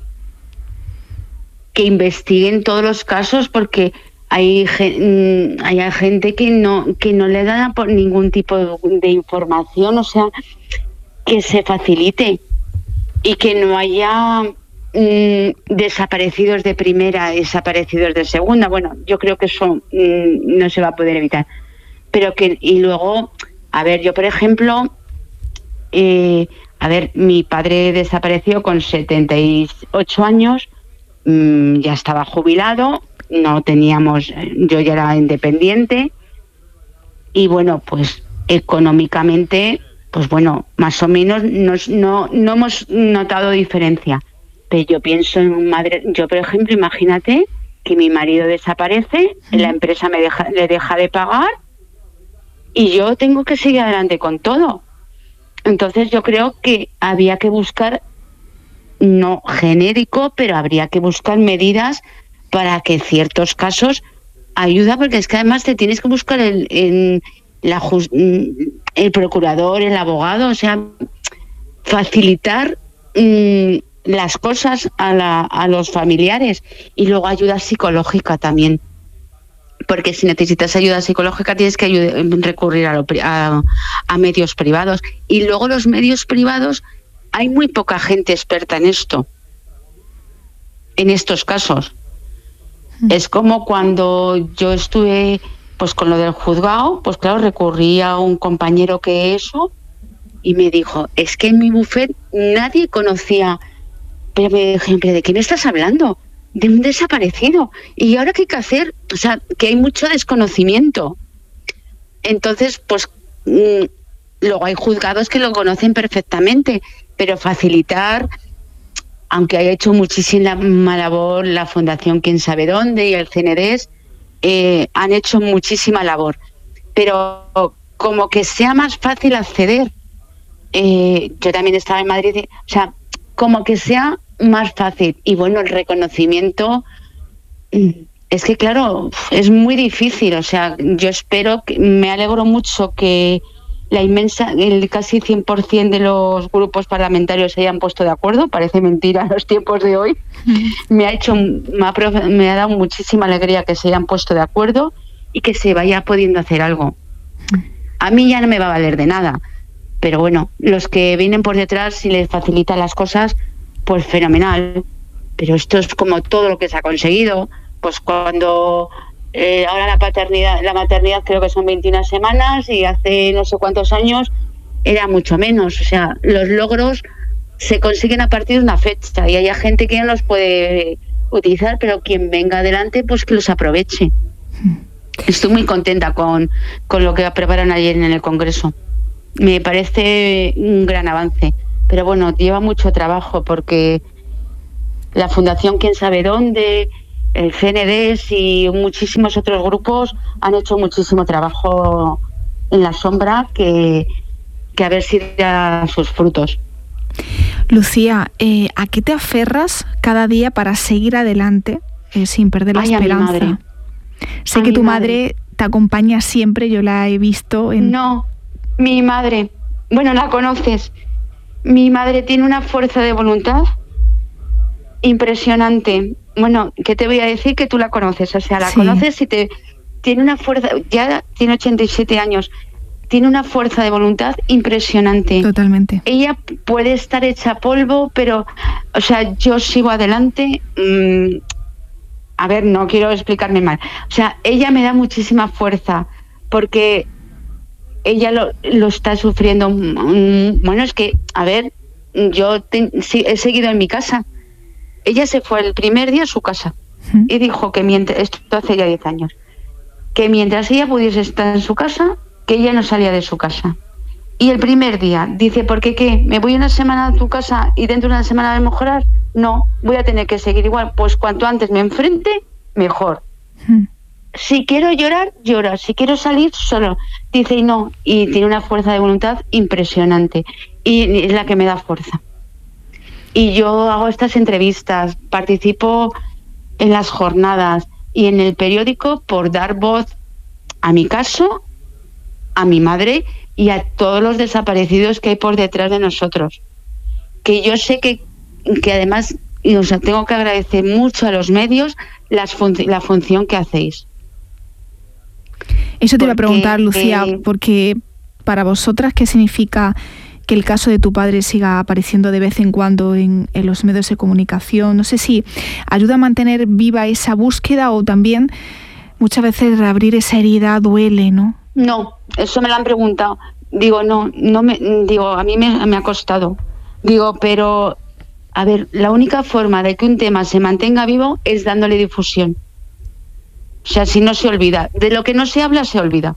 que investiguen todos los casos, porque hay, hay gente que no que no le da por ningún tipo de, de información, o sea, que se facilite y que no haya mmm, desaparecidos de primera, desaparecidos de segunda. Bueno, yo creo que eso mmm, no se va a poder evitar, pero que y luego, a ver, yo por ejemplo, eh, a ver, mi padre desapareció con setenta y ocho años. Ya estaba jubilado, no teníamos, yo ya era independiente y bueno, pues económicamente, pues bueno, más o menos nos, no, no hemos notado diferencia. Pero yo pienso en un madre, yo por ejemplo, imagínate que mi marido desaparece, mm. la empresa me deja, le deja de pagar y yo tengo que seguir adelante con todo. Entonces yo creo que había que buscar, no genérico, pero habría que buscar medidas para que ciertos casos ayuda, porque es que además te tienes que buscar el, el, la, el procurador, el abogado, o sea, facilitar mmm, las cosas a, la, a los familiares y luego ayuda psicológica también, porque si necesitas ayuda psicológica tienes que ayuda, recurrir a, lo, a, a medios privados y luego los medios privados hay muy poca gente experta en esto, en estos casos. Mm. Es como cuando yo estuve pues con lo del juzgado, pues claro, recurrí a un compañero que eso y me dijo, es que en mi bufet nadie conocía, pero me dijeron, ¿de qué me estás hablando? De un desaparecido. ¿Y ahora qué hay que hacer? O sea, que hay mucho desconocimiento. Entonces, pues mmm, luego hay juzgados que lo conocen perfectamente, pero facilitar, aunque haya hecho muchísima labor la Fundación Quién Sabe Dónde y el C N D S, eh, han hecho muchísima labor, pero como que sea más fácil acceder. Eh, yo también estaba en Madrid, o sea, como que sea más fácil. Y bueno, el reconocimiento, es que claro, es muy difícil, o sea, yo espero, que me alegro mucho que la inmensa, el casi cien por ciento de los grupos parlamentarios se hayan puesto de acuerdo. Parece mentira en los tiempos de hoy. Me ha hecho, me ha, me ha dado muchísima alegría que se hayan puesto de acuerdo y que se vaya pudiendo hacer algo. A mí ya no me va a valer de nada, pero bueno, los que vienen por detrás, si les facilitan las cosas, pues fenomenal. pero esto es como todo lo que se ha conseguido. Pues cuando eh, ahora la paternidad, la maternidad creo que son veintiuna semanas y hace no sé cuántos años era mucho menos. O sea, los logros se consiguen a partir de una fecha y hay gente que no los puede utilizar, pero quien venga adelante pues que los aproveche. Estoy muy contenta con, con lo que prepararon ayer en el Congreso. Me parece un gran avance, pero bueno, lleva mucho trabajo porque la Fundación Quién Sabe Dónde, el C N D S y muchísimos otros grupos han hecho muchísimo trabajo en la sombra que, que a ver si da sus frutos. Lucía, eh, ¿a qué te aferras cada día para seguir adelante eh, sin perder la Ay, esperanza? A mi madre. Sé a que tu madre. madre te acompaña siempre, yo la he visto en... No, mi madre, bueno, la conoces. Mi madre tiene una fuerza de voluntad impresionante. Bueno, ¿qué te voy a decir? Que tú la conoces, o sea, la sí. conoces y te tiene una fuerza, ya tiene ochenta y siete años, tiene una fuerza de voluntad impresionante. Totalmente. Ella puede estar hecha polvo, pero, o sea, yo sigo adelante. Mmm, a ver, no quiero explicarme mal. O sea, ella me da muchísima fuerza porque ella lo, lo está sufriendo. Bueno, es que, a ver, yo te, sí, he seguido en mi casa. Ella se fue el primer día a su casa ¿Mm? y dijo que mientras, esto hace ya diez años, que mientras ella pudiese estar en su casa, que ella no salía de su casa. Y el primer día dice, ¿por qué qué? ¿Me voy una semana a tu casa y dentro de una semana de mejorar? No, voy a tener que seguir igual. Pues cuanto antes me enfrente, mejor. Hmm. Si quiero llorar, llora. Si quiero salir, solo. Dice, y no. Y tiene una fuerza de voluntad impresionante. Y es la que me da fuerza. Y yo hago estas entrevistas, participo en las jornadas y en el periódico por dar voz a mi caso, a mi madre y a todos los desaparecidos que hay por detrás de nosotros. Que yo sé que, que además, y, o sea, tengo que agradecer mucho a los medios las fun- la función que hacéis. Eso te porque, iba a preguntar, Lucía, eh, porque para vosotras, ¿qué significa que el caso de tu padre siga apareciendo de vez en cuando en, en los medios de comunicación? No sé si ayuda a mantener viva esa búsqueda o también muchas veces reabrir esa herida duele, ¿no? No, eso me lo han preguntado. Digo, no, no me, digo, a mí me, me ha costado. Digo, pero, a ver, la única forma de que un tema se mantenga vivo es dándole difusión. O sea, si no se olvida. De lo que no se habla, se olvida.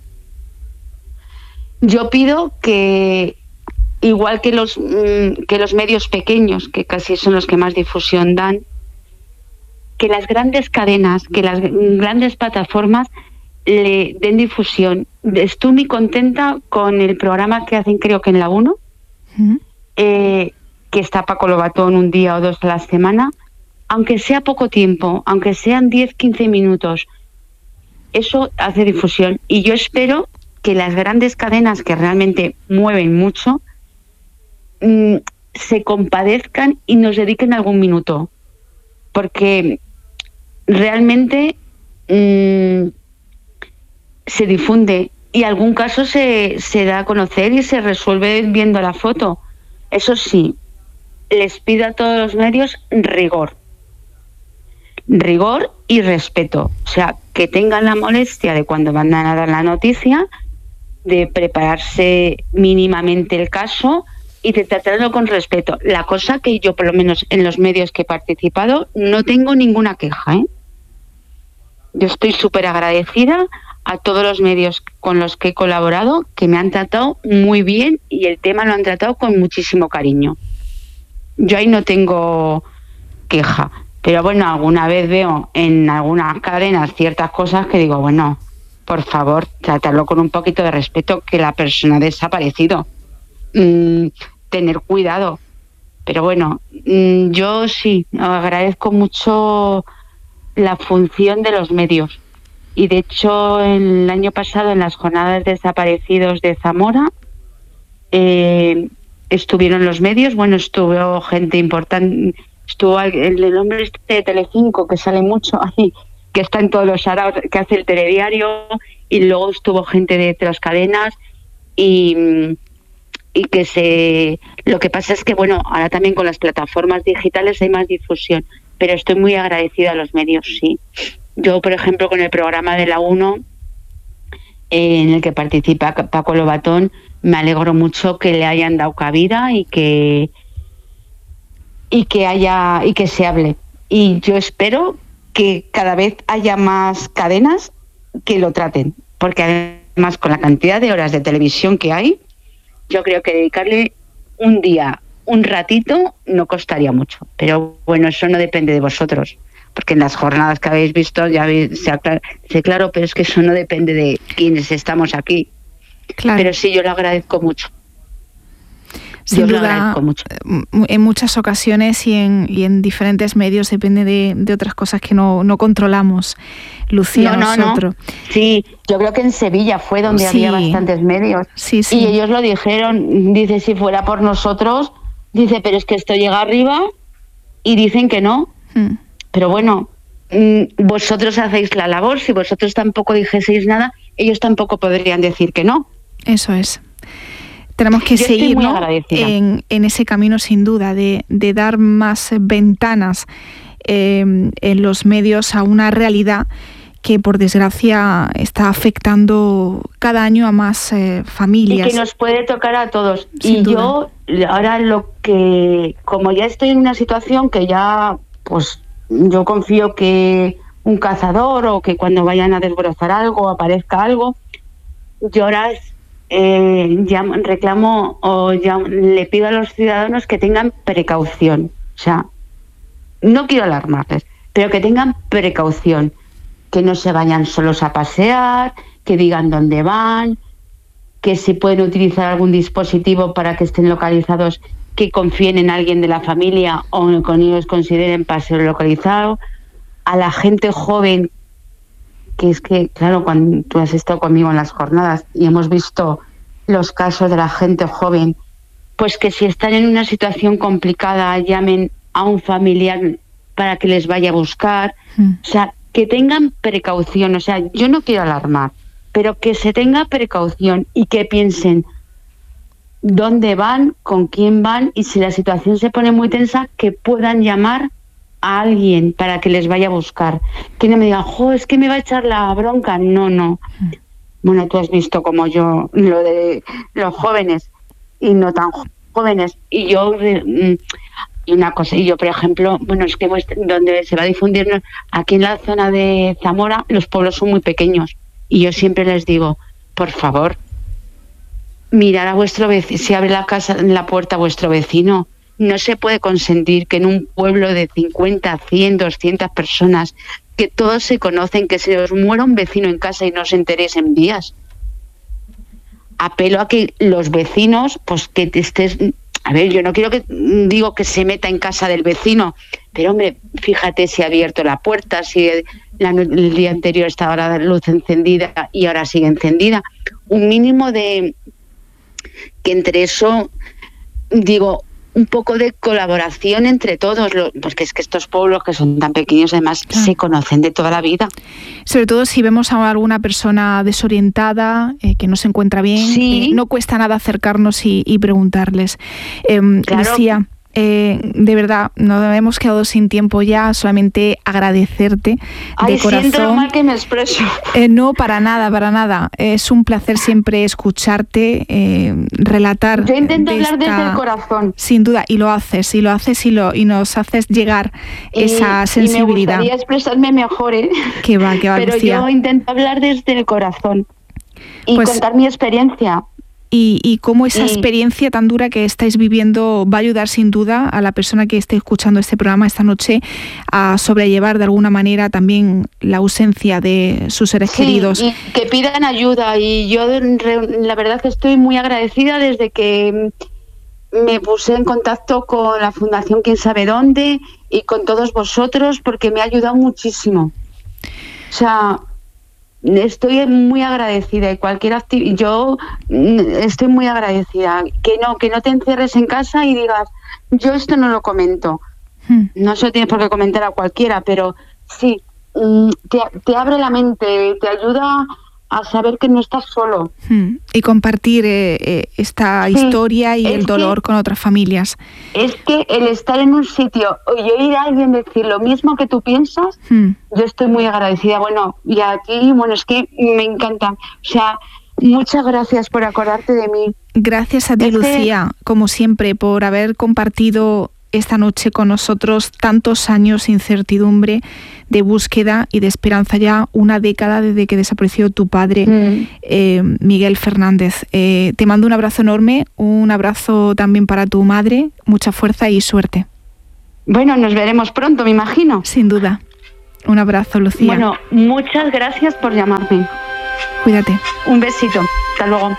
Yo pido que, igual que los, mmm, que los medios pequeños, que casi son los que más difusión dan, que las grandes cadenas, que las grandes plataformas le den difusión. Estoy muy contenta con el programa que hacen, creo que en la uno, uh-huh. eh, que está Paco Lobatón un día o dos a la semana, aunque sea poco tiempo, aunque sean diez, quince minutos, eso hace difusión. Y yo espero que las grandes cadenas que realmente mueven mucho mmm, se compadezcan y nos dediquen algún minuto, porque realmente mmm, se difunde y algún caso se, se da a conocer y se resuelve viendo la foto. Eso sí, les pido a todos los medios rigor. Rigor y respeto. O sea, que tengan la molestia de cuando van a dar la noticia, de prepararse mínimamente el caso y de tratarlo con respeto. La cosa que yo, por lo menos en los medios que he participado, no tengo ninguna queja, ¿eh? Yo estoy súper agradecida a todos los medios con los que he colaborado, que me han tratado muy bien y el tema lo han tratado con muchísimo cariño. Yo ahí no tengo queja, pero bueno, alguna vez veo en algunas cadenas ciertas cosas que digo, bueno, por favor, tratarlo con un poquito de respeto, que la persona ha desaparecido. Mm, tener cuidado. Pero bueno, mm, yo sí, agradezco mucho la función de los medios. Y de hecho, el año pasado en las jornadas de desaparecidos de Zamora eh, estuvieron los medios, bueno, estuvo gente importante, estuvo el, el hombre este de Telecinco que sale mucho ahí, que está en todos los araos, que hace el telediario, y luego estuvo gente de otras cadenas y, y que se... Lo que pasa es que, bueno, ahora también con las plataformas digitales hay más difusión, pero estoy muy agradecida a los medios, sí. Yo, por ejemplo, con el programa de la uno, eh, en el que participa Paco Lobatón, me alegro mucho que le hayan dado cabida y que y que haya y que se hable. Y yo espero que cada vez haya más cadenas que lo traten, porque además con la cantidad de horas de televisión que hay, yo creo que dedicarle un día, un ratito, no costaría mucho. Pero bueno, eso no depende de vosotros, porque en las jornadas que habéis visto ya habéis, se aclara, sí, claro, pero es que eso no depende de quienes estamos aquí. Claro. Pero sí, yo lo agradezco mucho. Sin duda, mucho. En muchas ocasiones y en, y en diferentes medios depende de, de otras cosas que no, no controlamos, Lucía, no, no, nosotros. No. Sí, yo creo que en Sevilla fue donde sí. había bastantes medios. Sí, sí. Y ellos lo dijeron, dice, si fuera por nosotros, dice, pero es que esto llega arriba y dicen que no. Hmm. Pero bueno, vosotros hacéis la labor, si vosotros tampoco dijeseis nada, ellos tampoco podrían decir que no. Eso es. Tenemos que Yo seguir, ¿no? en, en ese camino, sin duda, de, de dar más ventanas eh, en los medios a una realidad que, por desgracia, está afectando cada año a más eh, familias. Y que nos puede tocar a todos. Sin y duda. Yo, ahora lo que, como ya estoy en una situación que ya, pues, yo confío que un cazador o que cuando vayan a desbrozar algo, aparezca algo, yo ahora Eh, ya reclamo o ya le pido a los ciudadanos que tengan precaución. O sea, no quiero alarmarles, pero que tengan precaución, que no se vayan solos a pasear, que digan dónde van, que si pueden utilizar algún dispositivo para que estén localizados, que confíen en alguien de la familia o con ellos consideren paseo localizado. A la gente joven, que es que, claro, cuando tú has estado conmigo en las jornadas y hemos visto los casos de la gente joven, pues que si están en una situación complicada llamen a un familiar para que les vaya a buscar. Mm. O sea, que tengan precaución. O sea, yo no quiero alarmar, pero que se tenga precaución y que piensen dónde van, con quién van, y si la situación se pone muy tensa, que puedan llamar a alguien para que les vaya a buscar. Que no me digan, jo, es que me va a echar la bronca. No, no. Bueno, tú has visto como yo, lo de los jóvenes y no tan jóvenes. Y yo, y una cosa, y yo, por ejemplo, bueno, es que donde se va a difundir, aquí en la zona de Zamora, los pueblos son muy pequeños. Y yo siempre les digo, por favor, mirar a vuestro vecino, si abre la casa, la puerta a vuestro vecino. No se puede consentir que en un pueblo de cincuenta, cien, doscientas personas, que todos se conocen, que se os muera un vecino en casa y no os enteréis en días. Apelo a que los vecinos, pues que te estés... A ver, yo no quiero que digo que se meta en casa del vecino, pero hombre, fíjate si ha abierto la puerta, si la, el día anterior estaba la luz encendida y ahora sigue encendida. Un mínimo de... que entre eso, digo... un poco de colaboración entre todos, porque es que estos pueblos que son tan pequeños además claro. se conocen de toda la vida. Sobre todo si vemos a alguna persona desorientada, eh, que no se encuentra bien, sí. eh, no cuesta nada acercarnos y, y preguntarles. Eh, claro. Lucía, eh, de verdad, nos hemos quedado sin tiempo ya, solamente agradecerte Ay, de corazón. Siento mal que me expreso. Eh, no, para nada, para nada. Es un placer siempre escucharte, eh, relatar. Yo intento de hablar esta... desde el corazón. Sin duda, y lo haces, y lo haces y, lo, y nos haces llegar y, esa sensibilidad. Y me gustaría expresarme mejor, ¿eh? Que va, que va, Pero Lucía. yo intento hablar desde el corazón y pues, contar mi experiencia. Y, y cómo esa experiencia tan dura que estáis viviendo va a ayudar sin duda a la persona que esté escuchando este programa esta noche a sobrellevar de alguna manera también la ausencia de sus seres sí, queridos. Y que pidan ayuda, y yo la verdad que estoy muy agradecida desde que me puse en contacto con la Fundación Quién Sabe Dónde y con todos vosotros, porque me ha ayudado muchísimo. O sea... estoy muy agradecida y cualquier actividad, yo estoy muy agradecida, que no que no te encierres en casa y digas, yo esto no lo comento, hmm. no se lo tienes por qué comentar a cualquiera, pero sí, te, te abre la mente, te ayuda a saber que no estás solo. Hmm. Y compartir eh, eh, esta sí, historia y el dolor con otras familias. Es que el estar en un sitio y oír a alguien decir lo mismo que tú piensas, hmm. yo estoy muy agradecida. Bueno, y a ti, bueno, es que me encanta. O sea, muchas gracias por acordarte de mí. Gracias a ti, es Lucía, que... como siempre, por haber compartido esta noche con nosotros tantos años de incertidumbre, de búsqueda y de esperanza, ya una década desde que desapareció tu padre, mm. eh, Miguel Fernández. Eh, te mando un abrazo enorme, un abrazo también para tu madre, mucha fuerza y suerte. Bueno, nos veremos pronto, me imagino. Sin duda. Un abrazo, Lucía. Bueno, muchas gracias por llamarme. Cuídate. Un besito. Hasta luego.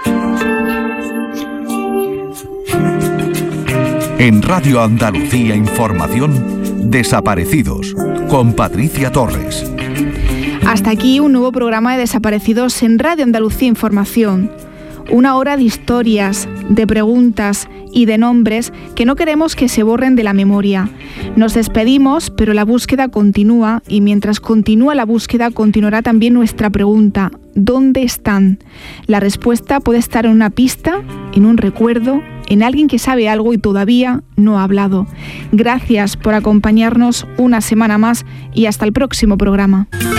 En Radio Andalucía Información, Desaparecidos, con Patricia Torres. Hasta aquí un nuevo programa de Desaparecidos en Radio Andalucía Información. Una hora de historias, de preguntas y de nombres que no queremos que se borren de la memoria. Nos despedimos, pero la búsqueda continúa y mientras continúa la búsqueda continuará también nuestra pregunta: ¿dónde están? La respuesta puede estar en una pista, en un recuerdo, en alguien que sabe algo y todavía no ha hablado. Gracias por acompañarnos una semana más y hasta el próximo programa.